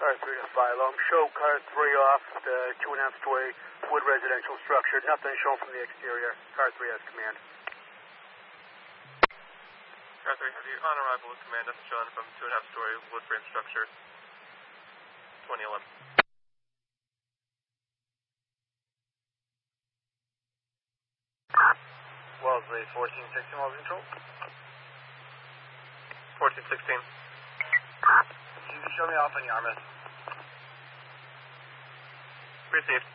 Car 3 to Philo. Show car 3 off the 2.5-story wood residential structure. Nothing shown from the exterior. Car 3 has command. Car 3, have you on arrival with command? Nothing shown from 2.5-story wood frame structure. 2011. Wellesley, 1416 Wells Control. 1416. You can show me off on Yarmouth. Received.